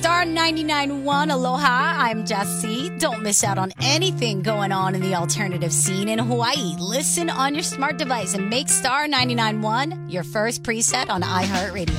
Star 99.1 Aloha, I'm Jessie. Don't miss out on anything going on in the alternative scene in Hawaii. Listen on your smart device and make Star 99.1 your first preset on iHeartRadio.